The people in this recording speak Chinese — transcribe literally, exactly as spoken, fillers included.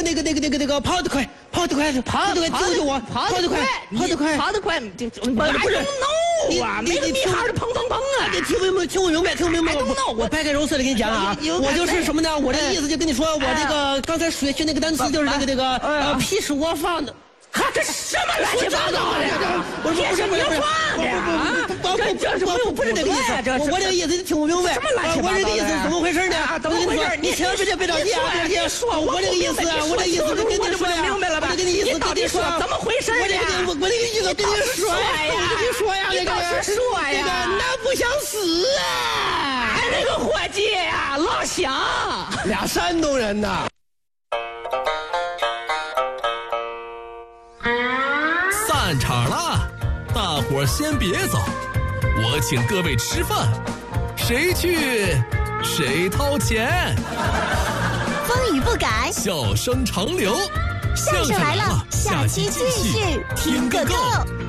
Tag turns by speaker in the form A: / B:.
A: 那个那个那个那个跑得快，跑得快，
B: 跑
A: 得快，救救我！
B: 跑得快，
A: 跑得快，
B: 跑得快，这不是 no 啊，每个女孩都砰砰砰啊！
A: 你听明白？听我明白，听我明白。我我白开肉丝的跟你讲啊，我就是什么呢？我这个意思就跟你说，我这个刚才学学那个单词就是那个那个呃，屁是我放的。
B: 哈，这什么乱七八糟的？
A: 我说不是不是不是，
B: 不是这这
A: 我不是这个意思，我我这个意思你听不明白。
B: 什么乱七八糟的？
A: 我这个意思是怎么回事呢？
B: 怎么回事？
A: 你千万别别着急啊！别着急，说我这个意思啊，我这意思就跟你说呀，
B: 明白了吧？
A: 我跟你意思跟你说
B: 怎么回事呀？
A: 我我这个意思跟你说呀，我跟你说呀，那个
B: 说呀，
A: 那个那不想死啊！
B: 哎，那个伙计呀，老乡，
A: 俩山东人呐。
C: 散场了，大伙儿先别走，我请各位吃饭，谁去谁掏钱。
D: 风雨不改，
C: 笑声长流，
D: 相声来了，下期继续听个够。